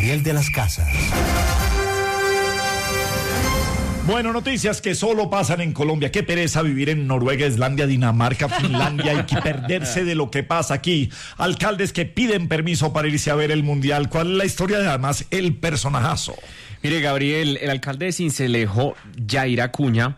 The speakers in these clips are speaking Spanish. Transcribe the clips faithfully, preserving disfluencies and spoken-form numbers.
Gabriel de las Casas. Bueno, noticias que solo pasan en Colombia. Qué pereza vivir en Noruega, Islandia, Dinamarca, Finlandia y que perderse de lo que pasa aquí. Alcaldes que piden permiso para irse a ver el Mundial. ¿Cuál es la historia de además el personajazo? Mire, Gabriel, el alcalde de Sincelejo, Yair Acuña,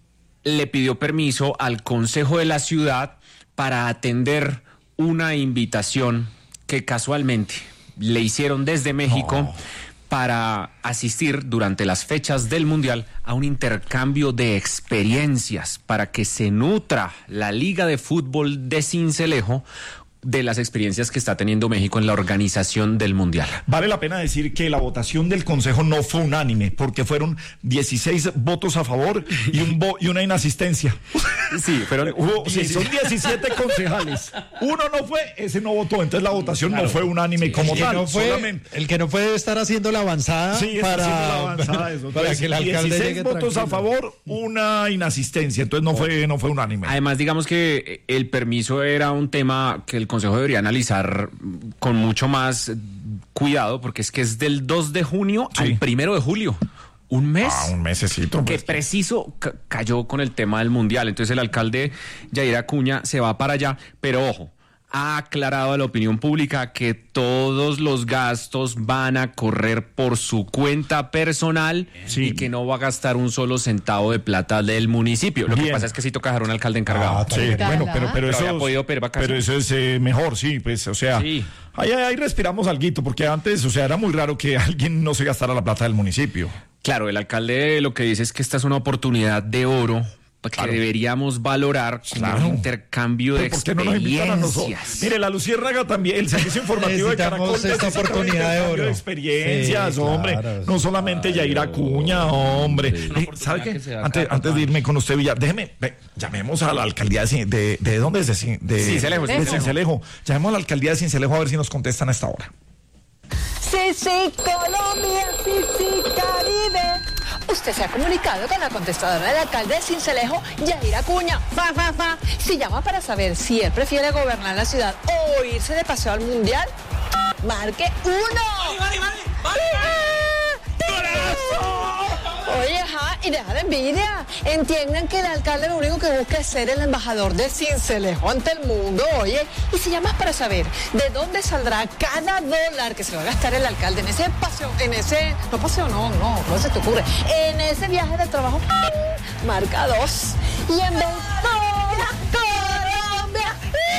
le pidió permiso al Consejo de la Ciudad para atender una invitación que casualmente le hicieron desde México no. para asistir durante las fechas del Mundial a un intercambio de experiencias para que se nutra la Liga de Fútbol de Sincelejo de las experiencias que está teniendo México en la organización del Mundial. Vale la pena decir que la votación del Consejo no fue unánime, porque fueron dieciséis votos a favor y, un vo y una inasistencia. Sí, pero Hubo, sí, son diecisiete concejales. Uno no fue, ese no votó, entonces la votación claro. no fue unánime sí, como el tal. No fue, solamente. El que no fue debe estar haciendo la avanzada sí, para, la avanzada eso. para entonces, que el alcalde dieciséis llegue votos tranquilo. A favor, una inasistencia, entonces no fue, no fue unánime. Además, digamos que el permiso era un tema que el Consejo debería analizar con mucho más cuidado, porque es que es del dos de junio sí. al primero de julio. Un mes. Ah, un mesecito. Que pues. preciso ca- cayó con el tema del Mundial. Entonces el alcalde Yair Acuña se va para allá, pero ojo, ha aclarado a la opinión pública que todos los gastos van a correr por su cuenta personal sí. y que no va a gastar un solo centavo de plata del municipio. Lo Bien. que pasa es que sí toca dejar un alcalde encargado. Ah, sí, bueno, pero, pero, eso, pero, podido pedir pero eso es eh, mejor, sí, pues, o sea, sí. ahí, ahí respiramos alguito, porque antes, o sea, era muy raro que alguien no se gastara la plata del municipio. Claro, el alcalde lo que dice es que esta es una oportunidad de oro que claro. deberíamos valorar como claro. un intercambio de ¿por qué experiencias. No nos invitan a nosotros? Mire, la Luciérnaga también, el servicio informativo de Caracol esta oportunidad de oro. De experiencias, sí, hombre, claro, no solamente claro. Yair Acuña, hombre. Sí, eh, ¿Sabe qué? Antes, antes de irme con usted, Villar, déjeme, ve, llamemos a la alcaldía de, de, de ¿dónde es? De, de Sincelejo. De Sincelejo. Llamemos a la alcaldía de Sincelejo a ver si nos contestan a esta hora. Sí, sí, Colombia, sí, sí, Caribe. Usted se ha comunicado con la contestadora del alcalde de Sincelejo, Yair Acuña. Fa, fa, fa. Si llama para saber si él prefiere gobernar la ciudad o irse de paseo al Mundial, marque uno. ¡Vale, vale, vale! ¡Vale! Oye, ajá, y deja de envidia. Entiendan que el alcalde lo único que busca es ser el embajador de Sincelejo ante el mundo, oye. Y si llamas para saber de dónde saldrá cada dólar que se va a gastar el alcalde en ese paseo, en ese, no paseo, no, no, no se te ocurre, en ese viaje de trabajo, marca dos. Y en vez de Colombia,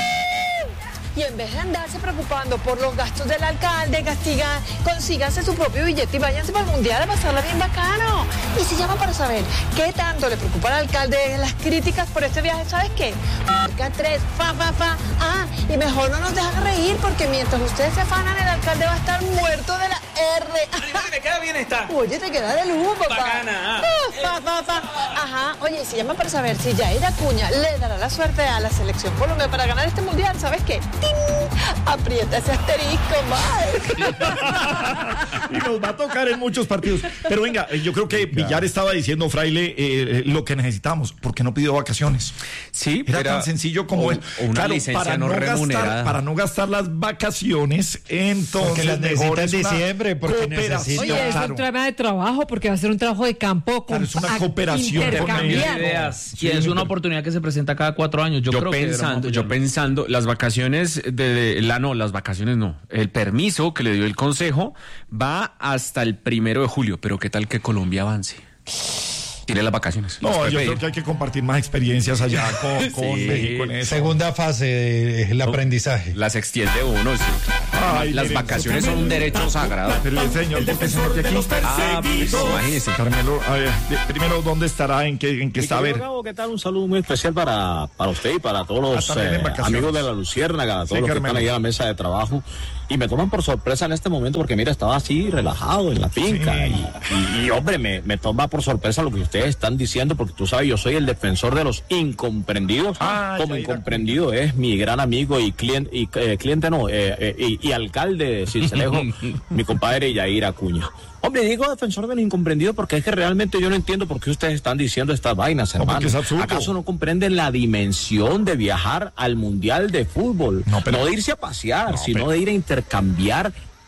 y en vez de andarse preocupando por los gastos del alcalde, castigan, consíganse su propio billete y váyanse para el Mundial a pasarla bien bacano. Y si llaman para saber qué tanto le preocupa al alcalde las críticas por este viaje, ¿sabes qué? Marca tres, fa, fa, fa. Ah, y mejor no nos dejan reír porque mientras ustedes se afanan, el alcalde va a estar muerto de la R. Vale, vale, me queda bien esta. Oye, te queda de lujo, papá. Bacana. Ah, fa, fa, fa. Ajá, oye, si llaman para saber si Yair Acuña le dará la suerte a la selección Colombia para ganar este Mundial, ¿sabes qué? Aprieta ese asterisco, Mike. Y nos va a tocar en muchos partidos. Pero venga, yo creo que Villar estaba diciendo, Fraile, eh, lo que necesitamos. ¿Por qué no pidió vacaciones? Sí, era pero tan sencillo como o, el, o una claro, licencia para no, no remunerada. Gastar, para no gastar las vacaciones, entonces porque las necesita en es diciembre, porque necesita. Oye, es claro. un tema de trabajo, porque va a ser un trabajo de campo. Claro, es una cooperación. Ideas. Y es una oportunidad que se presenta cada cuatro años. Yo, yo creo pensando, que yo pensando, las vacaciones de, de la no, las vacaciones no. El permiso que le dio el Consejo va hasta el primero de julio, pero qué tal que Colombia avance. Tiene las vacaciones. No, yo pedir. creo que hay que compartir más experiencias allá con, con sí, México en eso. Segunda fase, el aprendizaje. Las extiende uno, sí. Ay, las miren, vacaciones son un derecho sagrado. Pero el señor, el defensor de aquí. Ah, pues, imagínese. Carmelo, a ver, primero, ¿dónde estará? ¿En qué, en qué está? A ver. ¿Qué tal? Un saludo muy especial para, para usted y para todos los ah, eh, amigos de la Luciérnaga, todos sí, los que Carmelo. Están ahí a la mesa de trabajo. Y me toman por sorpresa en este momento porque, mira, estaba así relajado en la finca. Sí. Y, y, y, hombre, me, me toma por sorpresa lo que ustedes están diciendo, porque tú sabes, yo soy el defensor de los incomprendidos. Ah, Como incomprendido es mi gran amigo y cliente, y, eh, cliente no, eh, eh, y, y alcalde de Sincelejo, mi compadre Yair Acuña. Hombre, digo defensor de los incomprendidos porque es que realmente yo no entiendo por qué ustedes están diciendo estas vainas, hermano. No, ¿acaso no comprenden la dimensión de viajar al Mundial de Fútbol? No, pero, no de irse a pasear, no, sino pero... de ir a intercambiar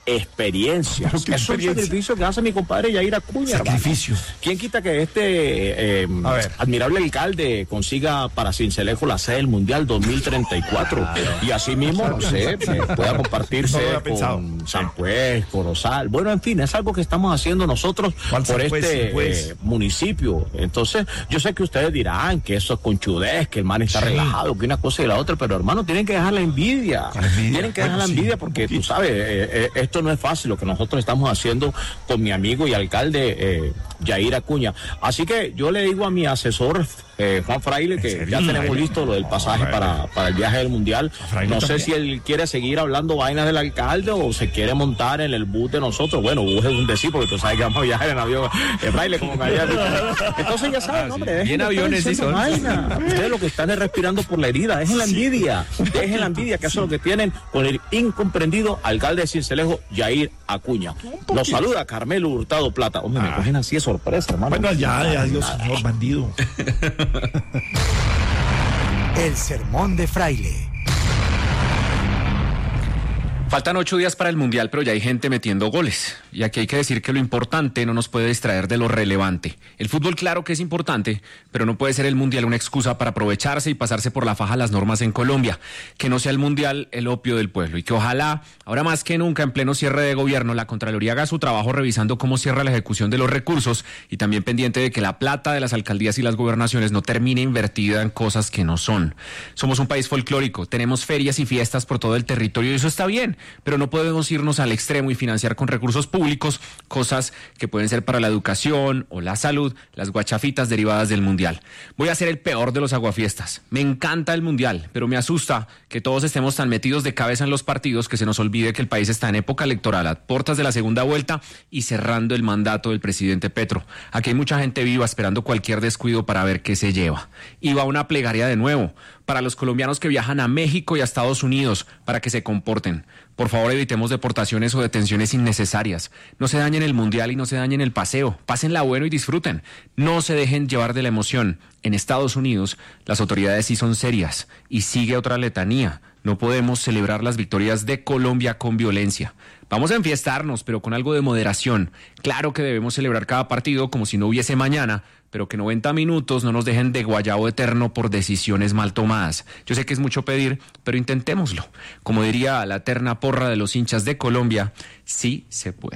experiencias. ¿Qué es experiencia? un sacrificio que hace mi compadre Yair Acuña. Sacrificio. Hermano. ¿Quién quita que este eh, admirable alcalde consiga para Sincelejo la sede del Mundial dos mil treinta y cuatro? Y así mismo, no sé, pueda compartirse no con San Pues, Corozal. Bueno, en fin, es algo que estamos haciendo nosotros por este pues? eh, municipio. Entonces, yo sé que ustedes dirán que eso es conchudez, que el man está sí. relajado, que una cosa y la otra, pero hermano, tienen que dejar la envidia. La envidia. Tienen que dejar bueno, la envidia sí, porque tú sabes, eh, eh, esto no es fácil lo que nosotros estamos haciendo con mi amigo y alcalde eh, Yair Acuña. Así que yo le digo a mi asesor eh, Juan Fraile que ya tenemos listo lo del pasaje para, para el viaje del Mundial. No sé si él quiere seguir hablando vainas del alcalde o se quiere montar en el bus de nosotros. Bueno, bus es un decir porque tú sabes que vamos a viajar en avión. Eh, Fraile, como me Entonces ya saben, hombre, bien aviones sí son. Ustedes lo que están es respirando por la herida, es en la envidia, es en la envidia que eso es lo que tienen con el incomprendido alcalde de Sincelejo, Yair Acuña. Nos saluda Carmelo Hurtado Plata. Hombre, me cogen así de sorpresa, hermano. Bueno, ya, ya, Dios, señor bandido. El sermón de Fraile. Faltan ocho días para el Mundial, pero ya hay gente metiendo goles. Y aquí hay que decir que lo importante no nos puede distraer de lo relevante. El fútbol, claro que es importante, pero no puede ser el Mundial una excusa para aprovecharse y pasarse por la faja las normas en Colombia. Que no sea el Mundial el opio del pueblo. Y que ojalá, ahora más que nunca, en pleno cierre de gobierno, la Contraloría haga su trabajo revisando cómo cierra la ejecución de los recursos y también pendiente de que la plata de las alcaldías y las gobernaciones no termine invertida en cosas que no son. Somos un país folclórico, tenemos ferias y fiestas por todo el territorio y eso está bien. Pero no podemos irnos al extremo y financiar con recursos públicos cosas que pueden ser para la educación o la salud, las guachafitas derivadas del Mundial. Voy a ser el peor de los aguafiestas. Me encanta el Mundial, pero me asusta que todos estemos tan metidos de cabeza en los partidos que se nos olvide que el país está en época electoral, a puertas de la segunda vuelta y cerrando el mandato del presidente Petro. Aquí hay mucha gente viva esperando cualquier descuido para ver qué se lleva. Y va una plegaria de nuevo para los colombianos que viajan a México y a Estados Unidos para que se comporten. Por favor, evitemos deportaciones o detenciones innecesarias. No se dañen el Mundial y no se dañen el paseo. Pásenla bueno y disfruten. No se dejen llevar de la emoción. En Estados Unidos, las autoridades sí son serias. Y sigue otra letanía. No podemos celebrar las victorias de Colombia con violencia. Vamos a enfiestarnos, pero con algo de moderación. Claro que debemos celebrar cada partido como si no hubiese mañana, pero que noventa minutos no nos dejen de guayabo eterno por decisiones mal tomadas. Yo sé que es mucho pedir, pero intentémoslo. Como diría la eterna porra de los hinchas de Colombia, sí se puede.